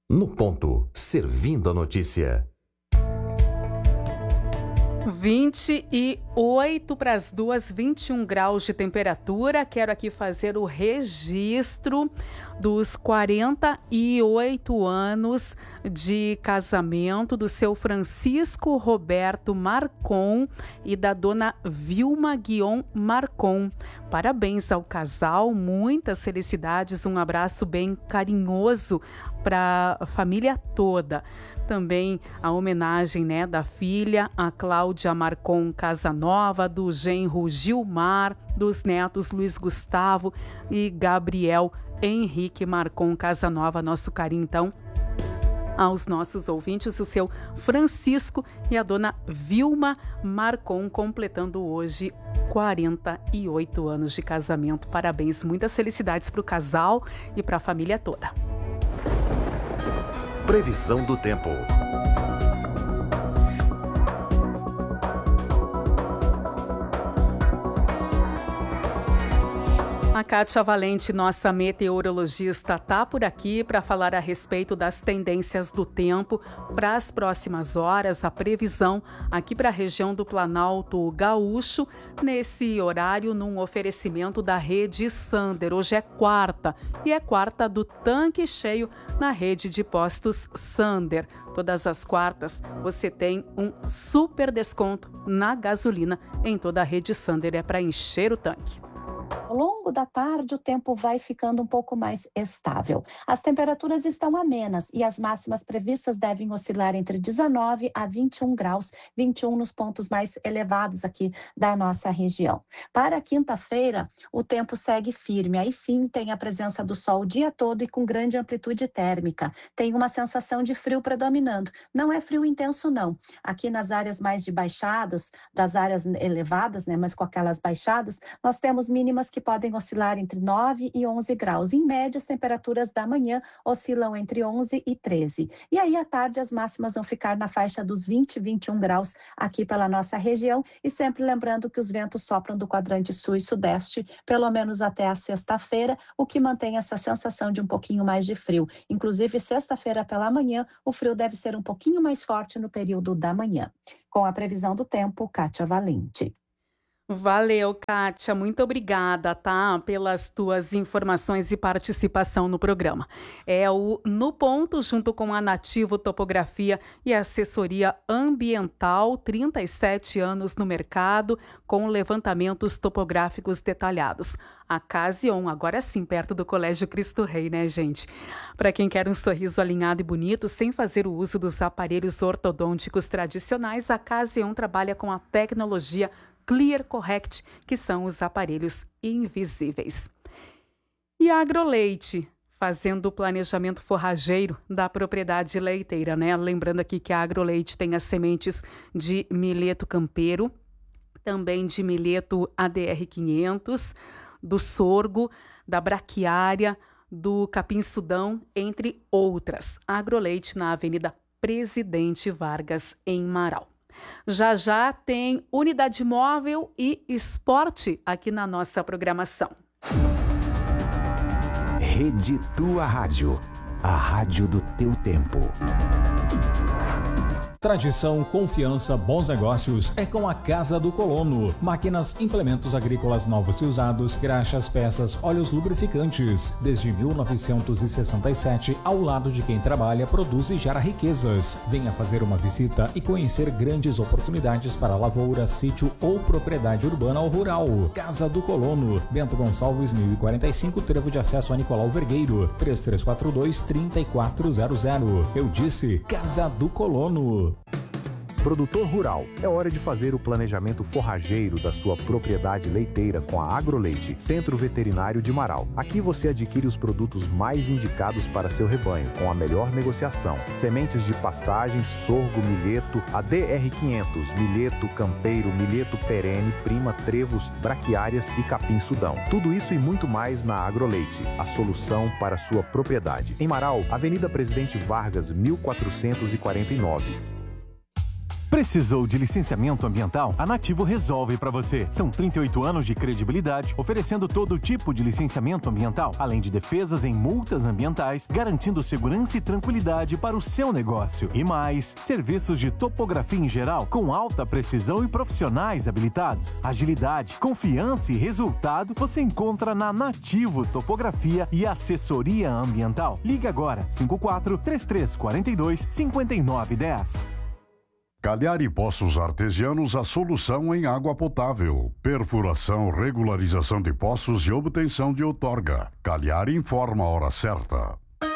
No ponto, servindo a notícia. 28 para as 2, 21 graus de temperatura. Quero aqui fazer o registro dos 48 anos de casamento do seu Francisco Roberto Marcon e da dona Vilma Guion Marcon. Parabéns ao casal, muitas felicidades, um abraço bem carinhoso para a família toda. Também a homenagem, da filha, a Cláudia Marcon Casanova, do genro Gilmar, dos netos Luiz Gustavo e Gabriel Henrique Marcon Casanova. Nosso carinho, então, aos nossos ouvintes, o seu Francisco e a dona Vilma Marcon, completando hoje 48 anos de casamento. Parabéns, muitas felicidades para o casal e para a família toda. Previsão do tempo. A Kátia Valente, nossa meteorologista, está por aqui para falar a respeito das tendências do tempo para as próximas horas, a previsão aqui para a região do Planalto Gaúcho, nesse horário num oferecimento da rede Sander. Hoje é quarta e é quarta do tanque cheio na rede de postos Sander. Todas as quartas você tem um super desconto na gasolina em toda a rede Sander, é para encher o tanque. Ao longo da tarde, o tempo vai ficando um pouco mais estável. As temperaturas estão amenas e as máximas previstas devem oscilar entre 19 a 21 graus, 21 nos pontos mais elevados aqui da nossa região. Para quinta-feira, o tempo segue firme. Aí sim, tem a presença do sol o dia todo e com grande amplitude térmica. Tem uma sensação de frio predominando. Não é frio intenso, não. Aqui nas áreas mais de baixadas, das áreas elevadas, mas com aquelas baixadas, nós temos mínimas que podem oscilar entre 9 e 11 graus. Em média, as temperaturas da manhã oscilam entre 11 e 13. E aí, à tarde, as máximas vão ficar na faixa dos 20 e 21 graus aqui pela nossa região. E sempre lembrando que os ventos sopram do quadrante sul e sudeste, pelo menos até a sexta-feira, o que mantém essa sensação de um pouquinho mais de frio. Inclusive, sexta-feira pela manhã, o frio deve ser um pouquinho mais forte no período da manhã. Com a previsão do tempo, Kátia Valente. Valeu, Kátia, muito obrigada, pelas tuas informações e participação no programa. É o No Ponto, junto com a Nativo Topografia e Assessoria Ambiental, 37 anos no mercado, com levantamentos topográficos detalhados. A Casion, agora sim, perto do Colégio Cristo Rei, gente? Para quem quer um sorriso alinhado e bonito, sem fazer o uso dos aparelhos ortodônticos tradicionais, a Casion trabalha com a tecnologia Clear Correct, que são os aparelhos invisíveis. E a Agroleite, fazendo o planejamento forrageiro da propriedade leiteira, Lembrando aqui que a Agroleite tem as sementes de milheto campeiro, também de milheto ADR 500, do sorgo, da braquiária, do capim-sudão, entre outras. A Agroleite na Avenida Presidente Vargas, em Marau. Já tem unidade móvel e esporte aqui na nossa programação. Rede Tua Rádio, a rádio do teu tempo. Tradição, confiança, bons negócios é com a Casa do Colono. Máquinas, implementos agrícolas novos e usados, graxas, peças, óleos lubrificantes. Desde 1967, ao lado de quem trabalha, produz e gera riquezas. Venha fazer uma visita e conhecer grandes oportunidades para lavoura, sítio ou propriedade urbana ou rural. Casa do Colono, Bento Gonçalves 1045, trevo de acesso a Nicolau Vergueiro, 3342-3400. Eu disse Casa do Colono. Produtor rural, é hora de fazer o planejamento forrageiro da sua propriedade leiteira com a Agroleite, Centro Veterinário de Marau. Aqui você adquire os produtos mais indicados para seu rebanho, com a melhor negociação. Sementes de pastagem, sorgo, milheto, ADR 500, milheto campeiro, milheto perene, prima, trevos, braquiárias e capim-sudão. Tudo isso e muito mais na Agroleite, a solução para sua propriedade. Em Marau, Avenida Presidente Vargas, 1449. Precisou de licenciamento ambiental? A Nativo resolve para você. São 38 anos de credibilidade, oferecendo todo tipo de licenciamento ambiental, além de defesas em multas ambientais, garantindo segurança e tranquilidade para o seu negócio. E mais, serviços de topografia em geral, com alta precisão e profissionais habilitados. Agilidade, confiança e resultado você encontra na Nativo Topografia e Assessoria Ambiental. Ligue agora, 54-3342-5910. Cagliari Poços Artesianos, a solução em água potável. Perfuração, regularização de poços e obtenção de outorga. Cagliari informa a hora certa.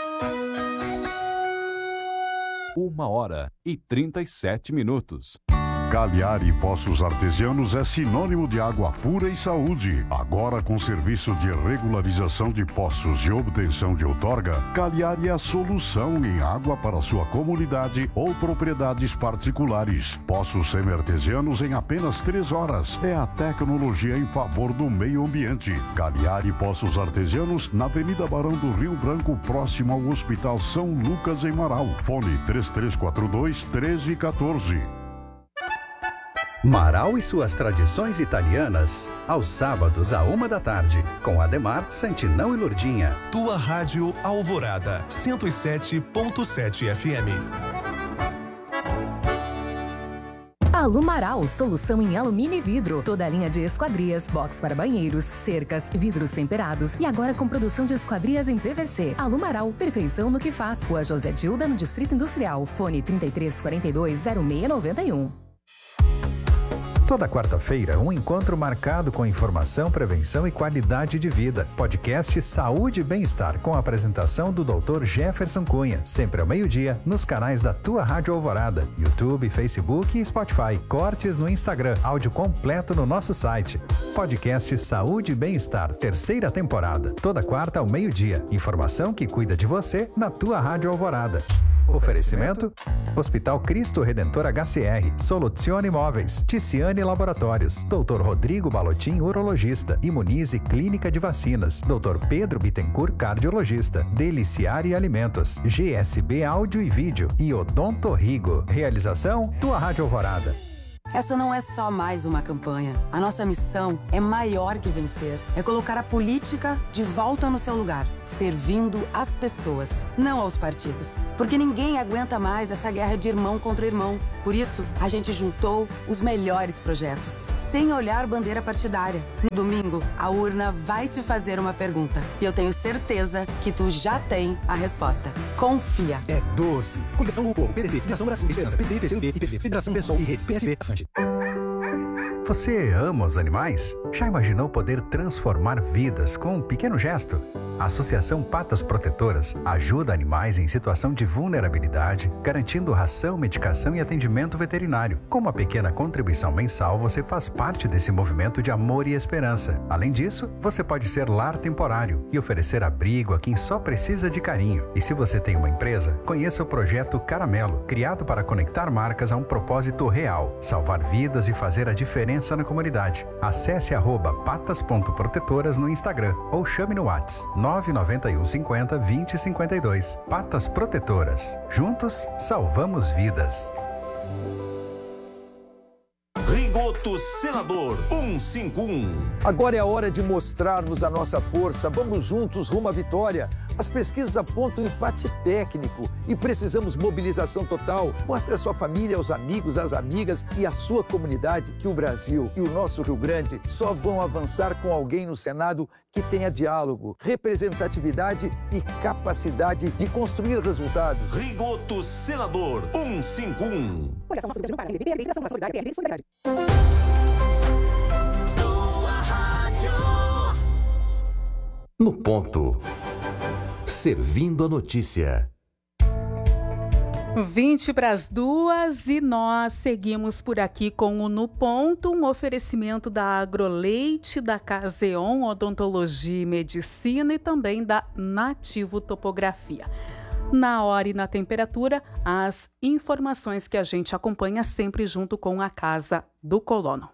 1h37. Cagliari Poços Artesianos é sinônimo de água pura e saúde. Agora com serviço de regularização de poços e obtenção de outorga, Cagliari é a solução em água para sua comunidade ou propriedades particulares. Poços semi-artesianos em apenas 3 horas. É a tecnologia em favor do meio ambiente. Cagliari Poços Artesianos, na Avenida Barão do Rio Branco, próximo ao Hospital São Lucas, em Marau. Fone 3342-1314. Marau e suas tradições italianas, aos sábados à 13h, com Ademar, Santinão e Lourdinha. Tua Rádio Alvorada, 107.7 FM. Alumaral, solução em alumínio e vidro. Toda a linha de esquadrias, box para banheiros, cercas, vidros temperados e agora com produção de esquadrias em PVC. Alumaral, perfeição no que faz. Rua José Dilda, no Distrito Industrial. Fone 3342-0691. Toda quarta-feira, um encontro marcado com informação, prevenção e qualidade de vida. Podcast Saúde e Bem-Estar, com a apresentação do Dr. Jefferson Cunha. Sempre ao meio-dia, nos canais da Tua Rádio Alvorada, YouTube, Facebook e Spotify. Cortes no Instagram, áudio completo no nosso site. Podcast Saúde e Bem-Estar, 3ª temporada. Toda quarta ao meio-dia. Informação que cuida de você na Tua Rádio Alvorada. Oferecimento: Hospital Cristo Redentor HCR, Soluzione Imóveis, Ticiane Laboratórios, Dr. Rodrigo Balotin, urologista, Imunize Clínica de Vacinas, Dr. Pedro Bittencourt, cardiologista, Deliciare Alimentos, GSB Áudio e Vídeo e Odonto Rigo. Realização: Tua Rádio Alvorada. Essa não é só mais uma campanha. A nossa missão é maior que vencer. É colocar a política de volta no seu lugar, servindo as pessoas, não aos partidos. Porque ninguém aguenta mais essa guerra de irmão contra irmão. Por isso, a gente juntou os melhores projetos, sem olhar bandeira partidária. No domingo, a urna vai te fazer uma pergunta. E eu tenho certeza que tu já tem a resposta. Confia. É doce. Coligação do Povo, PDT, Federação Brasil Esperança, PT, PCdoB, IPV, Federação PSOL e Rede, PSB, Afante. Você ama os animais? Já imaginou poder transformar vidas com um pequeno gesto? A Associação Patas Protetoras ajuda animais em situação de vulnerabilidade, garantindo ração, medicação e atendimento veterinário. Com uma pequena contribuição mensal, você faz parte desse movimento de amor e esperança. Além disso, você pode ser lar temporário e oferecer abrigo a quem só precisa de carinho. E se você tem uma empresa, conheça o projeto Caramelo, criado para conectar marcas a um propósito real: salvar vidas e fazer a diferença na comunidade. Acesse @patas.protetoras no Instagram ou chame no WhatsApp 991 50 20 52. Patas Protetoras. Juntos, salvamos vidas. Rigoto Senador 151. Agora é a hora de mostrarmos a nossa força. Vamos juntos rumo à vitória. As pesquisas apontam empate técnico e precisamos mobilização total. Mostre à sua família, aos amigos, às amigas e à sua comunidade que o Brasil e o nosso Rio Grande só vão avançar com alguém no Senado que tenha diálogo, representatividade e capacidade de construir resultados. Rigoto Senador 151. No ponto. Servindo a notícia. 1:20 e nós seguimos por aqui com o No Ponto, um oferecimento da Agroleite, da Caseon Odontologia e Medicina e também da Nativo Topografia. Na hora e na temperatura, as informações que a gente acompanha sempre junto com a Casa do Colono.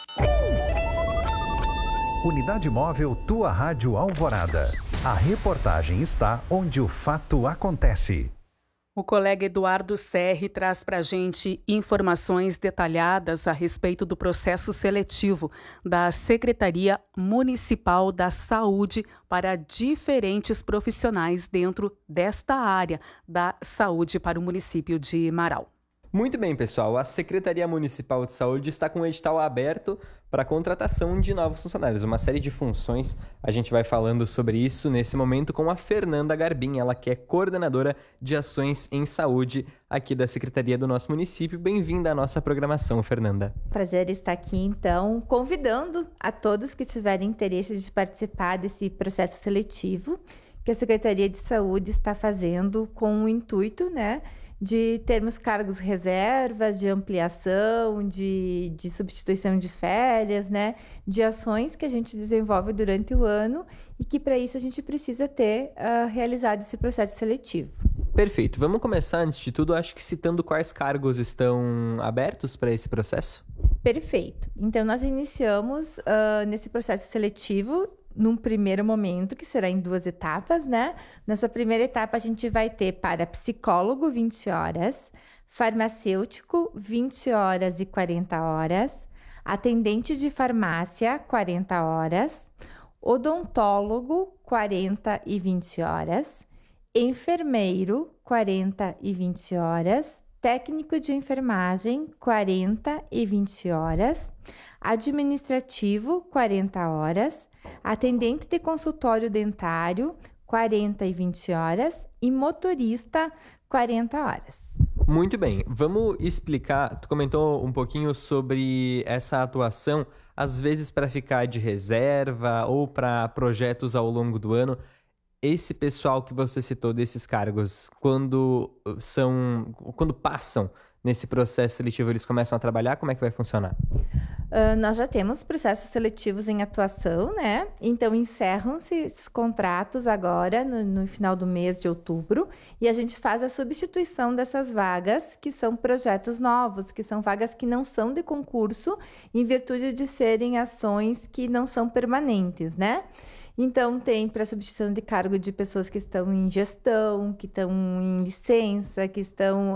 Unidade Móvel Tua Rádio Alvorada. A reportagem está onde o fato acontece. O colega Eduardo Serri traz para a gente informações detalhadas a respeito do processo seletivo da Secretaria Municipal da Saúde para diferentes profissionais dentro desta área da saúde para o município de Marau. Muito bem, pessoal. A Secretaria Municipal de Saúde está com um edital aberto para a contratação de novos funcionários. Uma série de funções. A gente vai falando sobre isso nesse momento com a Fernanda Garbim, ela que é coordenadora de ações em saúde aqui da Secretaria do nosso município. Bem-vinda à nossa programação, Fernanda. Prazer estar aqui, então, convidando a todos que tiverem interesse de participar desse processo seletivo que a Secretaria de Saúde está fazendo com o intuito, de termos cargos reservas, de ampliação, de substituição de férias, de ações que a gente desenvolve durante o ano e que para isso a gente precisa ter realizado esse processo seletivo. Perfeito. Vamos começar, antes de tudo, acho que citando quais cargos estão abertos para esse processo. Perfeito. Então, nós iniciamos nesse processo seletivo num primeiro momento, que será em 2 etapas, Nessa primeira etapa, a gente vai ter para psicólogo 20 horas, farmacêutico 20 horas e 40 horas, atendente de farmácia 40 horas, odontólogo 40 e 20 horas, enfermeiro 40 e 20 horas, técnico de enfermagem 40 e 20 horas, administrativo 40 horas, atendente de consultório dentário 40 e 20 horas e motorista 40 horas. Muito bem, vamos explicar, tu comentou um pouquinho sobre essa atuação, às vezes para ficar de reserva ou para projetos ao longo do ano. Esse pessoal que você citou desses cargos, quando passam nesse processo seletivo, eles começam a trabalhar? Como é que vai funcionar? Nós já temos processos seletivos em atuação, Então, encerram-se esses contratos agora, no final do mês de outubro, e a gente faz a substituição dessas vagas, que são projetos novos, que são vagas que não são de concurso, em virtude de serem ações que não são permanentes, Então, tem para substituição de cargo de pessoas que estão em gestão, que estão em licença, que estão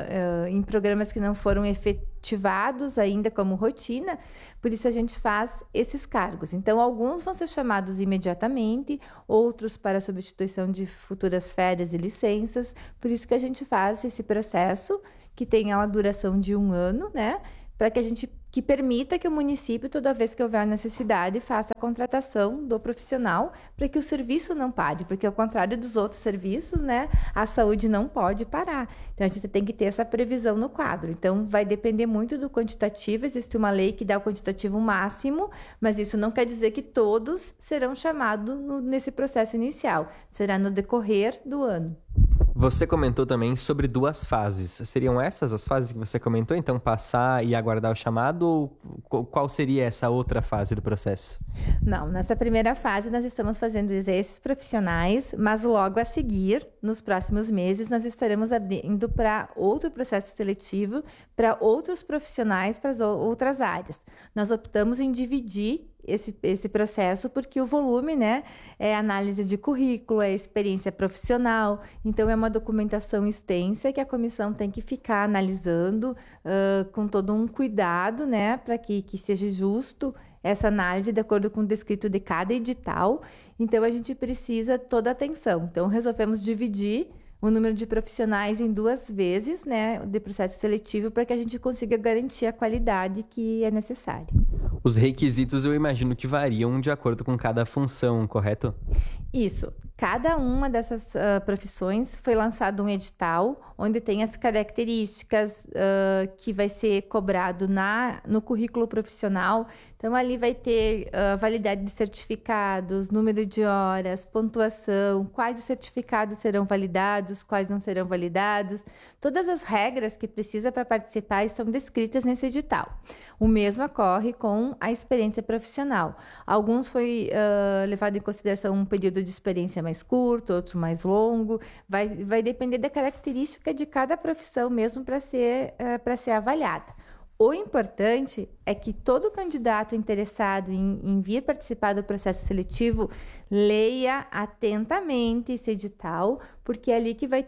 em programas que não foram efetivados ainda como rotina, por isso a gente faz esses cargos. Então, alguns vão ser chamados imediatamente, outros para substituição de futuras férias e licenças, por isso que a gente faz esse processo, que tem a duração de 1 ano, para que permita que o município, toda vez que houver necessidade, faça a contratação do profissional para que o serviço não pare, porque ao contrário dos outros serviços, a saúde não pode parar. Então, a gente tem que ter essa previsão no quadro. Então, vai depender muito do quantitativo, existe uma lei que dá o quantitativo máximo, mas isso não quer dizer que todos serão chamados nesse processo inicial, será no decorrer do ano. Você comentou também sobre 2 fases. Seriam essas as fases que você comentou? Então, passar e aguardar o chamado? Ou qual seria essa outra fase do processo? Não, nessa primeira fase nós estamos fazendo esses profissionais, mas logo a seguir, nos próximos meses, nós estaremos indo para outro processo seletivo, para outros profissionais, para as outras áreas. Nós optamos em dividir esse processo, porque o volume, é análise de currículo, é experiência profissional, então é uma documentação extensa que a comissão tem que ficar analisando com todo um cuidado, para que seja justo essa análise de acordo com o descrito de cada edital. Então, a gente precisa toda a atenção. Então, resolvemos dividir o número de profissionais em 2 vezes, de processo seletivo, para que a gente consiga garantir a qualidade que é necessária. Os requisitos eu imagino que variam de acordo com cada função, correto? Isso. Cada uma dessas profissões foi lançado um edital onde tem as características que vai ser cobrado no currículo profissional. Então, ali vai ter validade de certificados, número de horas, pontuação, quais os certificados serão validados, quais não serão validados. Todas as regras que precisa para participar estão descritas nesse edital. O mesmo ocorre com a experiência profissional. Alguns foi levado em consideração um período de experiência mais curto, outro mais longo. Vai depender da característica de cada profissão mesmo para ser avaliada. O importante é que todo candidato interessado em vir participar do processo seletivo leia atentamente esse edital, porque é ali que vai ter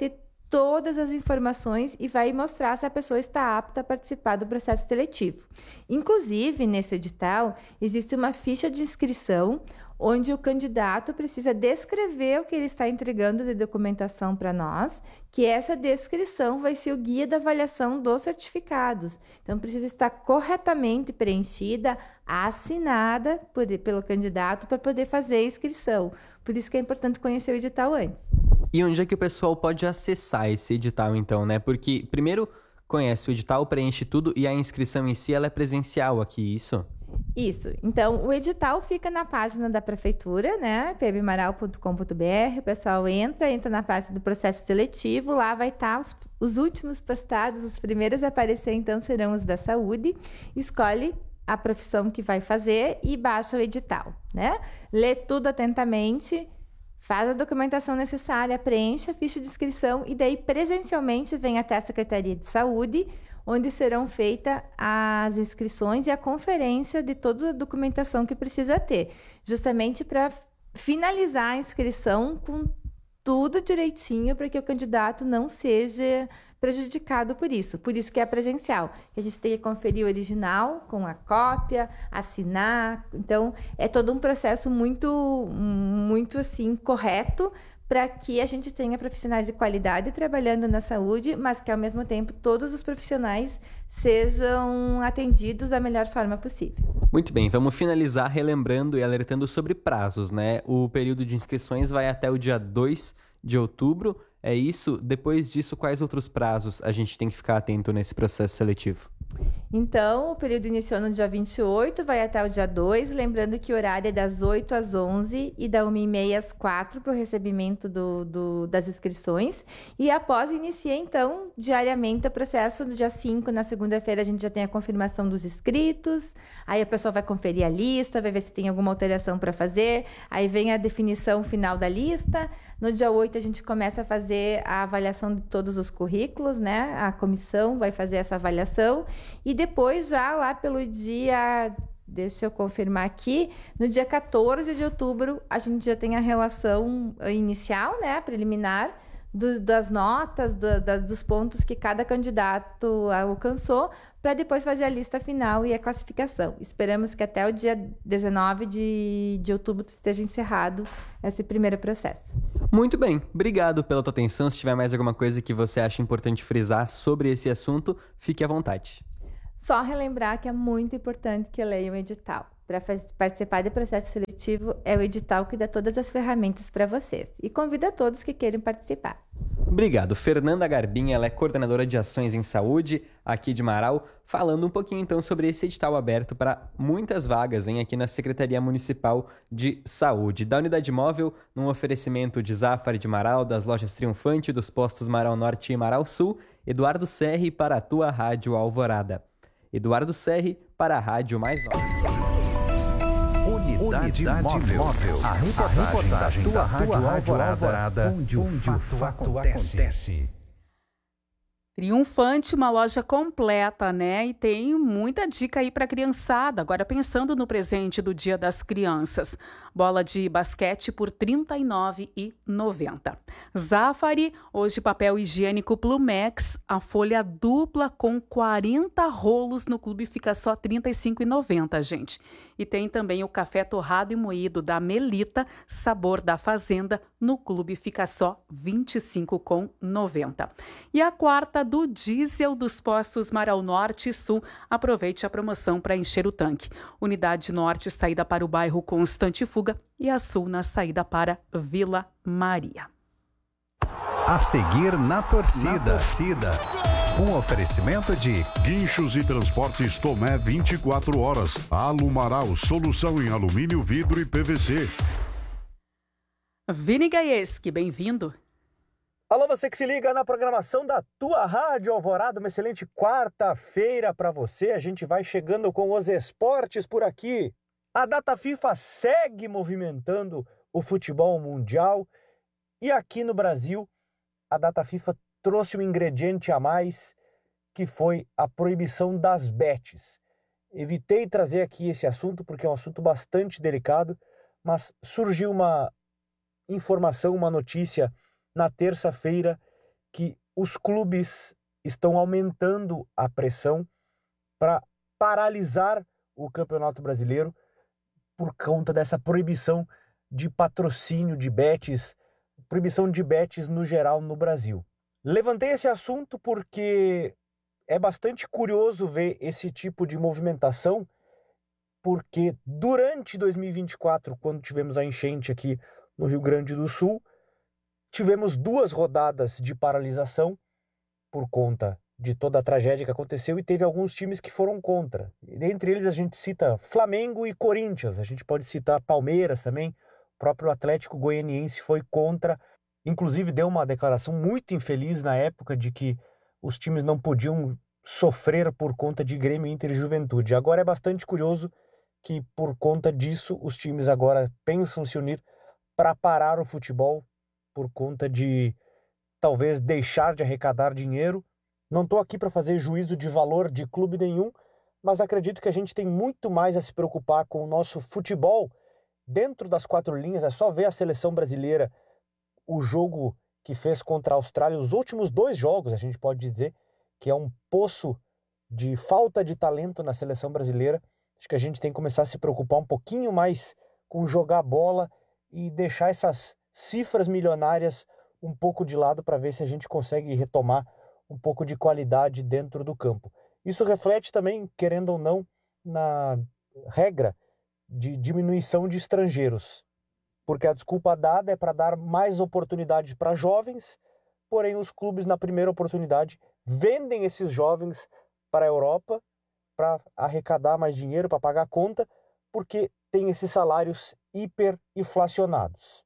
todas as informações e vai mostrar se a pessoa está apta a participar do processo seletivo. Inclusive, nesse edital, existe uma ficha de inscrição onde o candidato precisa descrever o que ele está entregando de documentação para nós, que essa descrição vai ser o guia da avaliação dos certificados. Então, precisa estar corretamente preenchida, assinada pelo candidato para poder fazer a inscrição. Por isso que é importante conhecer o edital antes. E onde é que o pessoal pode acessar esse edital, então, né? Porque, primeiro, conhece o edital, preenche tudo e a inscrição em si, ela é presencial aqui, isso? Isso. Então, o edital fica na página da prefeitura, né? pbmaral.com.br. O pessoal entra na parte do processo seletivo. Lá vai estar os últimos postados, os primeiros a aparecer, então, serão os da saúde. Escolhe a profissão que vai fazer e baixa o edital, né? Lê tudo atentamente, faz a documentação necessária, preenche a ficha de inscrição e daí presencialmente vem até a Secretaria de Saúde, onde serão feitas as inscrições e a conferência de toda a documentação que precisa ter, justamente para finalizar a inscrição com tudo direitinho, para que o candidato não seja prejudicado por isso que é presencial, que a gente tem que conferir o original com a cópia, assinar, então é todo um processo muito assim, correto, para que a gente tenha profissionais de qualidade trabalhando na saúde, mas que, ao mesmo tempo, todos os profissionais sejam atendidos da melhor forma possível. Muito bem, vamos finalizar relembrando e alertando sobre prazos, né? O período de inscrições vai até o dia 2 de outubro, é isso? Depois disso, quais outros prazos a gente tem que ficar atento nesse processo seletivo? Então, o período iniciou no dia 28, vai até o dia 2, lembrando que o horário é das 8 às 11 e da 1h30 às 4 para o recebimento das inscrições. E após inicia, então, diariamente o processo. No dia 5, na segunda-feira, a gente já tem a confirmação dos inscritos, aí a pessoa vai conferir a lista, vai ver se tem alguma alteração para fazer, aí vem a definição final da lista. No dia 8, a gente começa a fazer a avaliação de todos os currículos, né? A comissão vai fazer essa avaliação. E depois, já lá pelo dia... Deixa eu confirmar aqui. No dia 14 de outubro, a gente já tem a relação inicial, né? Preliminar, das notas, dos pontos que cada candidato alcançou, para depois fazer a lista final e a classificação. Esperamos que até o dia 19 de outubro esteja encerrado esse primeiro processo. Muito bem, obrigado pela tua atenção. Se tiver mais alguma coisa que você acha importante frisar sobre esse assunto, fique à vontade. Só relembrar que é muito importante que leiam o edital. Para participar do processo seletivo, é o edital que dá todas as ferramentas para vocês. E convido a todos que queiram participar. Obrigado. Fernanda Garbim, ela é coordenadora de ações em saúde aqui de Marau, falando um pouquinho então sobre esse edital aberto para muitas vagas aqui na Secretaria Municipal de Saúde. Da Unidade Móvel, num oferecimento de Zafari de Marau, das lojas Triunfante, dos postos Marau Norte e Marau Sul, Eduardo Serri para a tua Rádio Alvorada. Eduardo Serri para a Rádio Mais Nova. Unidade Móvel. A reportagem da tua Rádio Alvorada, onde o fato acontece. Triunfante, uma loja completa, né? E tem muita dica aí para a criançada. Agora, pensando no presente do Dia das Crianças. Bola de basquete por R$ 39,90. Zafari, hoje papel higiênico Plumex, a folha dupla com 40 rolos no clube fica só R$ 35,90, gente. E tem também o café torrado e moído da Melita, sabor da fazenda, no clube fica só R$ 25,90. E a quarta do diesel dos postos Marau Norte e Sul, aproveite a promoção para encher o tanque. Unidade Norte, saída para o bairro Constante Fuga, e a Sul na saída para Vila Maria. A seguir na torcida. Um oferecimento de Guinchos e Transportes Tomé 24 horas. Alumaral, solução em alumínio, vidro e PVC. Vini Gaieski, bem-vindo. Alô, você que se liga na programação da tua Rádio Alvorada, uma excelente quarta-feira para você. A gente vai chegando com os esportes por aqui. A data FIFA segue movimentando o futebol mundial e aqui no Brasil a data FIFA trouxe um ingrediente a mais, que foi a proibição das bets. Evitei trazer aqui esse assunto porque é um assunto bastante delicado, mas surgiu uma informação, uma notícia na terça-feira que os clubes estão aumentando a pressão para paralisar o Campeonato Brasileiro por conta dessa proibição de patrocínio de bets, proibição de bets no geral no Brasil. Levantei esse assunto porque é bastante curioso ver esse tipo de movimentação, porque durante 2024, quando tivemos a enchente aqui no Rio Grande do Sul, tivemos 2 rodadas de paralisação por conta de toda a tragédia que aconteceu e teve alguns times que foram contra. Dentre eles a gente cita Flamengo e Corinthians, a gente pode citar Palmeiras também, o próprio Atlético Goianiense foi contra, inclusive deu uma declaração muito infeliz na época de que os times não podiam sofrer por conta de Grêmio, Inter e Juventude. Agora é bastante curioso que por conta disso os times agora pensam se unir para parar o futebol por conta de talvez deixar de arrecadar dinheiro. Não estou aqui para fazer juízo de valor de clube nenhum, mas acredito que a gente tem muito mais a se preocupar com o nosso futebol dentro das 4 linhas. É só ver a seleção brasileira, o jogo que fez contra a Austrália, os últimos 2 jogos, a gente pode dizer que é um poço de falta de talento na seleção brasileira. Acho que a gente tem que começar a se preocupar um pouquinho mais com jogar bola e deixar essas cifras milionárias um pouco de lado para ver se a gente consegue retomar um pouco de qualidade dentro do campo. Isso reflete também, querendo ou não, na regra de diminuição de estrangeiros, porque a desculpa dada é para dar mais oportunidade para jovens, porém os clubes na primeira oportunidade vendem esses jovens para a Europa para arrecadar mais dinheiro, para pagar a conta, porque tem esses salários hiperinflacionados.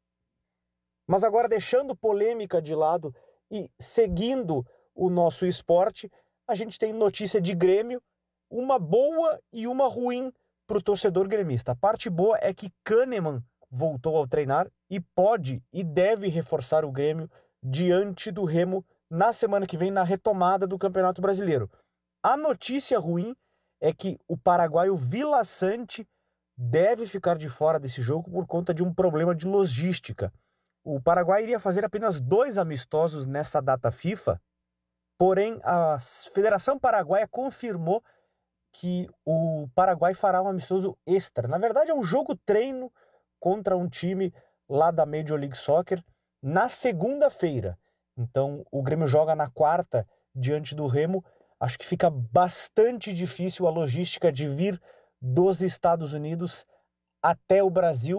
Mas agora, deixando polêmica de lado e seguindo o nosso esporte, a gente tem notícia de Grêmio, uma boa e uma ruim para o torcedor gremista. A parte boa é que Kahneman voltou ao treinar e pode e deve reforçar o Grêmio diante do Remo na semana que vem, na retomada do Campeonato Brasileiro. A notícia ruim é que o paraguaio Vila Sante deve ficar de fora desse jogo por conta de um problema de logística. O Paraguai iria fazer apenas 2 amistosos nessa data FIFA, porém a Federação Paraguaia confirmou que o Paraguai fará um amistoso extra. Na verdade é um jogo treino contra um time lá da Major League Soccer na segunda-feira. Então o Grêmio joga na quarta diante do Remo. Acho que fica bastante difícil a logística de vir dos Estados Unidos até o Brasil